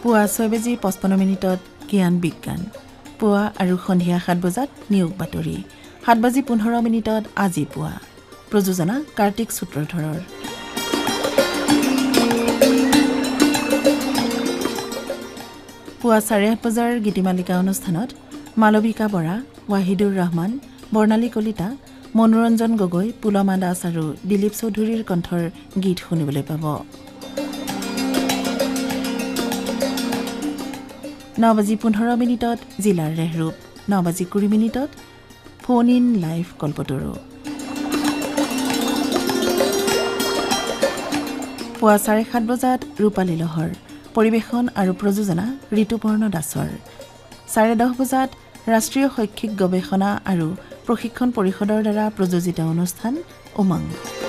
পুৱা 6:55 জ্ঞান বিজ্ঞান পুৱা আৰু সন্ধিয়া 7 বজাত নিয়োগ বাতৰি 7:15 আজি পুৱা প্ৰযোজনা কাৰ্তিক সূত্ৰধৰৰ পুৱা 8:30 বজাৰ গীতিমালিকা অনুষ্ঠানত মালবিকা বৰা ৱাহিদুৰ ৰহমান বৰ্ণালী কলিতা মনোৰঞ্জন গগৈ পুলমা দাস আৰু দিলীপ চৌধুৰীৰ কণ্ঠৰ গীত শুনিবলৈ পাব 9:15 জিলাৰ ৰেহৰূপ 9:20 ফোন ইন লাইভ কল্পতৰু পুৱা 7:30 বজাত ৰূপালী লহৰ পৰিৱেশন আৰু প্ৰযোজনা ঋতুপৰ্ণ দাসৰ 10:30 বজাত ৰাষ্ট্ৰীয় শৈক্ষিক গৱেষণা আৰু প্ৰশিক্ষণ পৰিষদৰ দ্বাৰা প্ৰযোজিত অনুষ্ঠান উমংগ